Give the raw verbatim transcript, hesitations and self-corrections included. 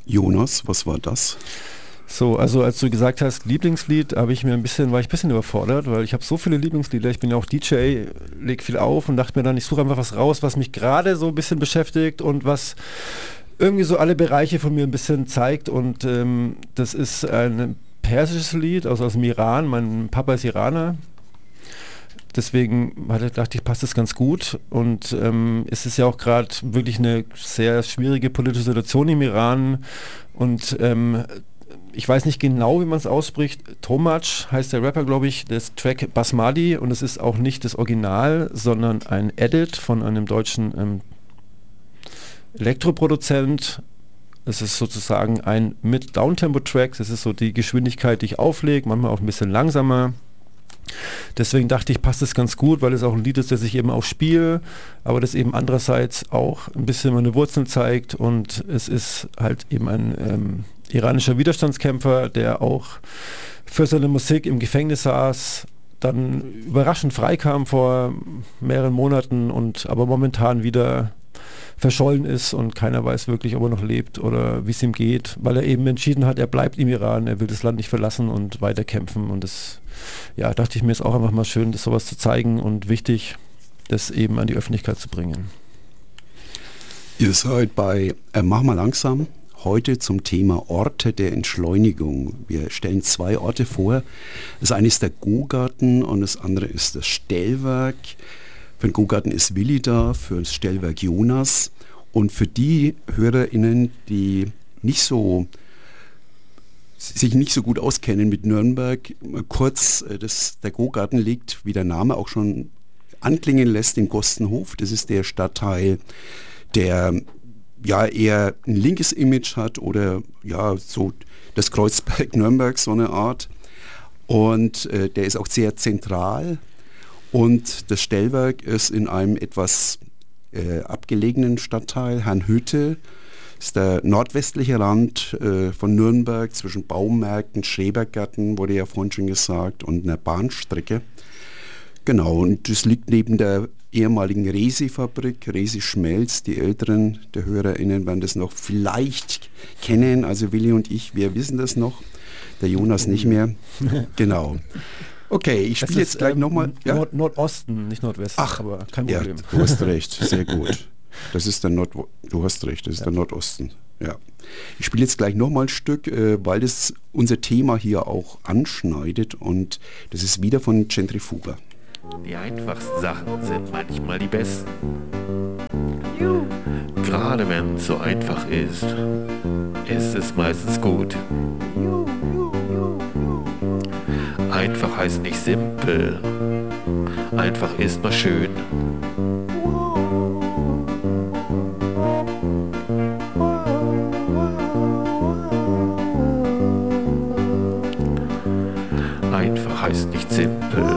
Jonas, was war das? So, also als du gesagt hast, Lieblingslied, habe ich mir ein bisschen, war ich ein bisschen überfordert, weil ich habe so viele Lieblingslieder, ich bin ja auch D J, leg viel auf und dachte mir dann, ich suche einfach was raus, was mich gerade so ein bisschen beschäftigt und was irgendwie so alle Bereiche von mir ein bisschen zeigt, und ähm, das ist ein persisches Lied, also aus dem Iran, mein Papa ist Iraner. Deswegen dachte ich, passt das ganz gut, und ähm, es ist ja auch gerade wirklich eine sehr schwierige politische Situation im Iran, und ähm, ich weiß nicht genau, wie man es ausspricht. Tomac heißt der Rapper, glaube ich, das Track Basmati, und es ist auch nicht das Original, sondern ein Edit von einem deutschen ähm, Elektroproduzent. Es ist sozusagen ein mit Downtempo-Track, das ist so die Geschwindigkeit, die ich auflege, manchmal auch ein bisschen langsamer. Deswegen dachte ich, passt es ganz gut, weil es auch ein Lied ist, das ich eben auch spiele, aber das eben andererseits auch ein bisschen meine Wurzeln zeigt, und es ist halt eben ein ähm, iranischer Widerstandskämpfer, der auch für seine Musik im Gefängnis saß, dann überraschend freikam vor mehreren Monaten und aber momentan wieder verschollen ist und keiner weiß wirklich, ob er noch lebt oder wie es ihm geht, weil er eben entschieden hat, er bleibt im Iran, er will das Land nicht verlassen und weiterkämpfen, und das, ja, dachte ich mir, ist auch einfach mal schön, das sowas zu zeigen und wichtig, das eben an die Öffentlichkeit zu bringen. Ihr seid bei äh, Mach mal langsam heute zum Thema Orte der Entschleunigung. Wir stellen zwei Orte vor. Das eine ist der Go-Garten und das andere ist das Stellwerk. Für den Go-Garten ist Willi da, für das Stellwerk Jonas. Und für die HörerInnen, die nicht so, sich nicht so gut auskennen mit Nürnberg, kurz, das, der Go-Garten liegt, wie der Name auch schon anklingen lässt, in Gostenhof. Das ist der Stadtteil, der ja eher ein linkes Image hat oder ja so das Kreuzberg Nürnberg, so eine Art. Und äh, der ist auch sehr zentral. Und das Stellwerk ist in einem etwas äh, abgelegenen Stadtteil, Herrnhütte, ist der nordwestliche Rand äh, von Nürnberg zwischen Baumärkten, Schrebergärten, wurde ja vorhin schon gesagt, und einer Bahnstrecke. Genau, und das liegt neben der ehemaligen Resi-Fabrik, Resi Schmelz. Die Älteren der HörerInnen werden das noch vielleicht kennen, also Willi und ich, wir wissen das noch, der Jonas nicht mehr. Genau. Okay, ich spiele jetzt gleich ähm, nochmal. Ja? Nord- Nordosten, nicht Nordwesten. Ach, aber kein Problem. Ja, du hast recht, sehr gut. Das ist der Nord. Du hast recht, das ist ja. der Nordosten. Ja. Ich spiele jetzt gleich nochmal ein Stück, äh, weil das unser Thema hier auch anschneidet, und das ist wieder von Zentrifuga. Die einfachsten Sachen sind manchmal die besten. Gerade wenn es so einfach ist, ist es meistens gut. Einfach heißt nicht simpel. Einfach ist mal schön. Einfach heißt nicht simpel.